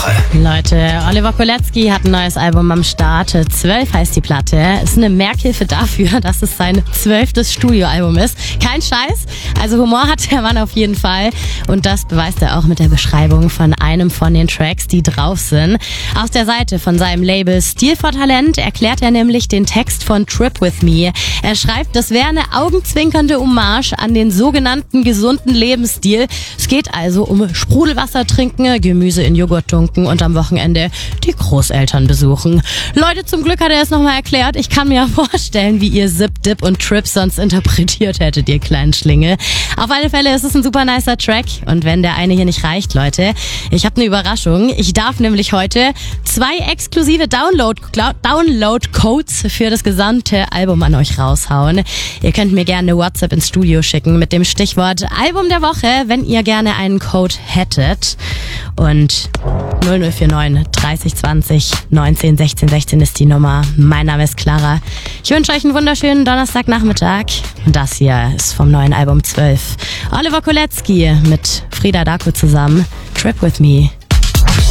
Woche. Leute, Oliver Kolecki hat ein neues Album am Start. 12 heißt die Platte. Ist eine Merkhilfe dafür, dass es sein 12. Studioalbum ist. Kein Scheiß. Also Humor hat der Mann auf jeden Fall. Und das beweist er auch mit der Beschreibung von einem von den Tracks, die drauf sind. Auf der Seite von seinem Label Stil for Talent erklärt er nämlich den Text von Trip With Me. Er schreibt, das wäre eine augenzwinkernde Hommage an den sogenannten gesunden Lebensstil. Es geht also um Sprudelwasser trinken, Gemüse in Joghurt tunken und am Wochenende die Großeltern besuchen. Leute, zum Glück hat er es nochmal erklärt. Ich kann mir vorstellen, wie ihr Zip, Dip und Trip sonst interpretiert hättet, ihr kleinen Schlingel. Auf alle Fälle ist es ein super nicer Track. Und wenn der eine hier nicht reicht, Leute, ich habe eine Überraschung. Ich darf nämlich heute 2 exklusive Download-Codes für das gesamte Album an euch raushauen. Ihr könnt mir gerne eine WhatsApp ins Studio schicken mit dem Stichwort Album der Woche, wenn ihr gerne einen Code hättet. Und 0049 30 20 19 16 16 ist die Nummer. Mein Name ist Clara. Ich wünsche euch einen wunderschönen Donnerstagnachmittag. Und das hier ist vom neuen Album 12. Oliver Kolecki mit Frida Daco zusammen. Trip With Me.